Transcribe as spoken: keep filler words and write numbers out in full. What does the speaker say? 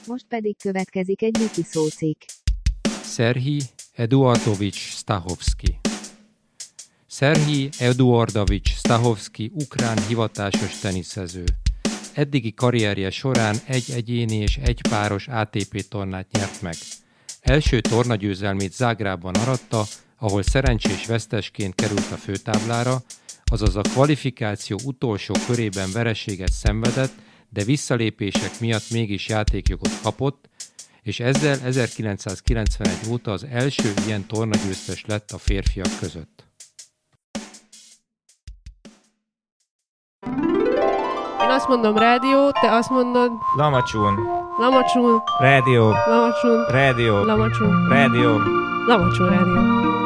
Most pedig következik egy Miki szócikk. Szerhij Eduardovics Stachovski. Szerhij Eduardovics Stachovski ukrán hivatásos teniszező. Eddigi karrierje során egy egyéni és egy páros á té pé tornát nyert meg. Első tornagyőzelmét Zágrában aratta, ahol szerencsés vesztesként került a főtáblára, azaz a kvalifikáció utolsó körében vereséget szenvedett, de visszalépések miatt mégis játékjogot kapott, és ezzel ezerkilencszázkilencvenegy óta az első ilyen tornagyőztes lett a férfiak között. Én azt mondom rádió, te azt mondod... Lamacsun. Lamacsun. Rádió. Lamacsun. Rádió. Lamacsun. Rádió. Lamacsun rádió.